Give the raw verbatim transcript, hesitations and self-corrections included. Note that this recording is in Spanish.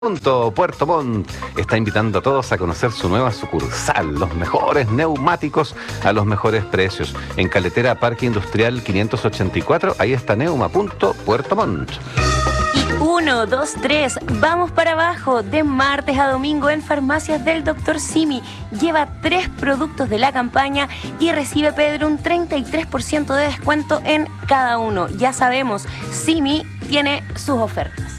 Punto Puerto Montt está invitando a todos a conocer su nueva sucursal, los mejores neumáticos a los mejores precios. En Caletera Parque Industrial quinientos ochenta y cuatro, ahí está Neuma. Punto Puerto Montt. Y uno, dos, tres, vamos para abajo. De martes a domingo en Farmacias del doctor Simi. Lleva tres productos de la campaña y recibe, Pedro, un treinta y tres por ciento de descuento en cada uno. Ya sabemos, Simi tiene sus ofertas.